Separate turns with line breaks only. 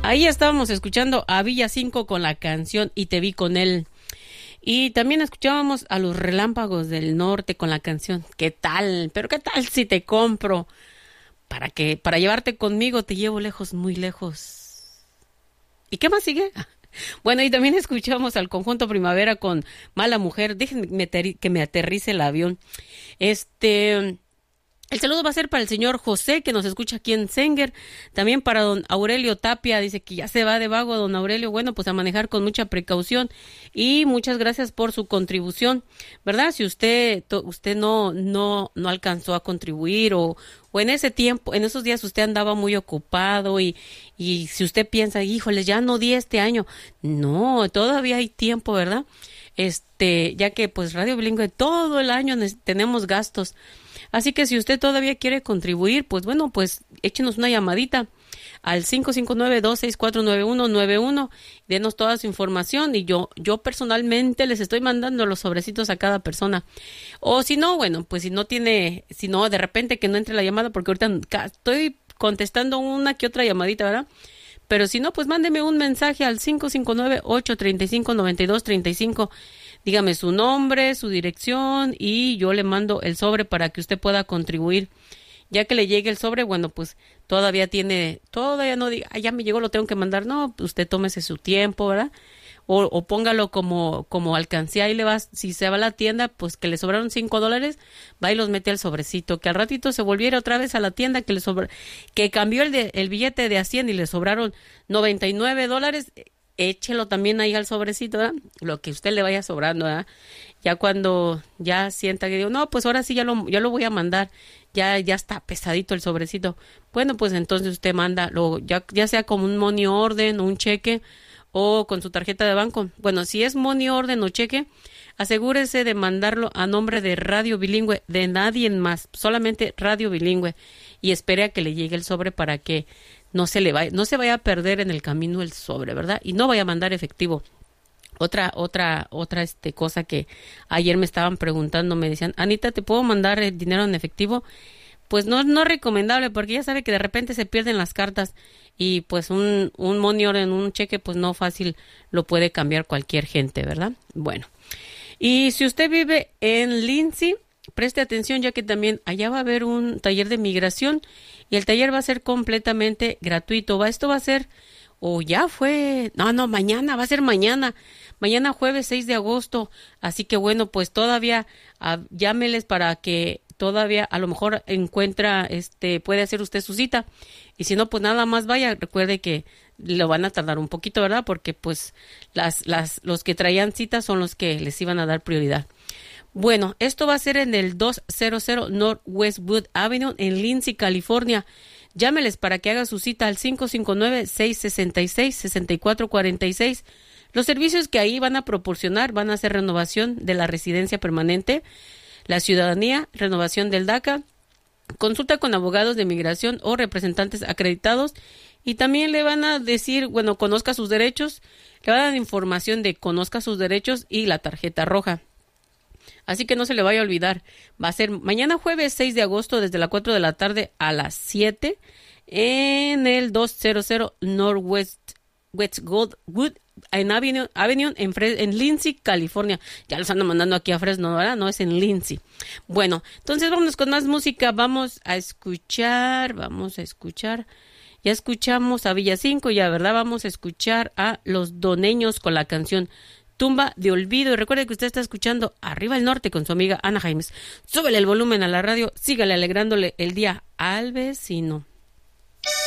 Ahí estábamos escuchando a Villacinco con la canción Y te vi con él. Y también escuchábamos a los Relámpagos del Norte con la canción ¿Qué tal? Pero ¿qué tal si te compro? Para llevarte conmigo te llevo lejos, muy lejos. ¿Y qué más sigue? Bueno, y también escuchamos al Conjunto Primavera con Mala Mujer. Déjenme que me aterrice el avión. El saludo va a ser para el señor José, que nos escucha aquí en Senger. También para don Aurelio Tapia, dice que ya se va de vago, don Aurelio. Bueno, pues a manejar con mucha precaución. Y muchas gracias por su contribución, ¿verdad? Si usted no alcanzó a contribuir o en ese tiempo, en esos días usted andaba muy ocupado y si usted piensa, híjoles, ya no di este año. No, todavía hay tiempo, ¿verdad? Ya que pues Radio Bilingüe todo el año tenemos gastos. Así que si usted todavía quiere contribuir, pues bueno, pues échenos una llamadita al 559-264-9191. Denos toda su información y yo personalmente les estoy mandando los sobrecitos a cada persona. O si no, bueno, pues si no de repente que no entre la llamada, porque ahorita estoy contestando una que otra llamadita, ¿verdad? Pero si no, pues mándeme un mensaje al 559-835-9235. Dígame su nombre, su dirección y yo le mando el sobre para que usted pueda contribuir. Ya que le llegue el sobre, bueno, pues todavía no diga, ya me llegó, lo tengo que mandar. No, usted tómese su tiempo, ¿verdad? O póngalo como alcancía y le vas, si se va a la tienda, pues que le sobraron $5, va y los mete al sobrecito. Que al ratito se volviera otra vez a la tienda que cambió el billete de a 100 y le sobraron $99, échelo también ahí al sobrecito, ¿verdad? Lo que usted le vaya sobrando, ¿verdad? Ya cuando ya sienta que digo, no, pues ahora sí ya lo voy a mandar, ya está pesadito el sobrecito. Bueno, pues entonces usted manda, ya sea como un money order o un cheque o con su tarjeta de banco. Bueno, si es money order o cheque, asegúrese de mandarlo a nombre de Radio Bilingüe, de nadie más, solamente Radio Bilingüe, y espere a que le llegue el sobre para que no se vaya a perder en el camino el sobre, ¿verdad? Y no vaya a mandar efectivo. Otra cosa que ayer me estaban preguntando, me decían, Anita, ¿te puedo mandar el dinero en efectivo? Pues no es recomendable, porque ya sabe que de repente se pierden las cartas y pues un money order en un cheque, pues no fácil lo puede cambiar cualquier gente, ¿verdad? Bueno, y si usted vive en Lindsay, preste atención, ya que también allá va a haber un taller de migración y el taller va a ser completamente gratuito. Esto va a ser, mañana, va a ser mañana jueves 6 de agosto. Así que bueno, pues todavía llámeles para que todavía a lo mejor puede hacer usted su cita. Y si no, pues nada más vaya. Recuerde que lo van a tardar un poquito, ¿verdad? Porque pues los que traían cita son los que les iban a dar prioridad. Bueno, esto va a ser en el 200 North Westwood Avenue en Lindsay, California. Llámeles para que haga su cita al 559-666-6446. Los servicios que ahí van a proporcionar van a ser renovación de la residencia permanente, la ciudadanía, renovación del DACA, consulta con abogados de migración o representantes acreditados, y también le van a decir, conozca sus derechos, le van a dar información de conozca sus derechos y la tarjeta roja. Así que no se le vaya a olvidar. Va a ser mañana jueves 6 de agosto desde las 4 de la tarde a las 7 en el 200 Northwest Westwood Avenue en Lindsay, California. Ya los ando mandando aquí a Fresno, ¿verdad? No, es en Lindsay. Bueno, entonces vámonos con más música. Vamos a escuchar. Ya escuchamos a Villacinco, ya, ¿verdad? Vamos a escuchar a Los Doneños con la canción Tumba de Olvido. Y recuerde que usted está escuchando Arriba el Norte con su amiga Ana Jaimes. Súbele el volumen a la radio, sígale alegrándole el día al vecino.